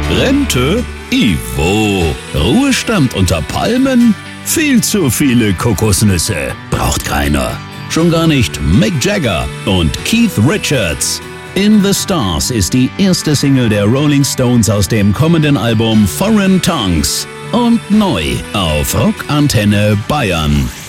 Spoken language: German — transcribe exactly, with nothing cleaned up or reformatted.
Rente? Ivo. Ruhestand unter Palmen? Viel zu viele Kokosnüsse. Braucht keiner. Schon gar nicht Mick Jagger und Keith Richards. In the Stars ist die erste Single der Rolling Stones aus dem kommenden Album Foreign Tongues. Und neu auf Rock Antenne Bayern.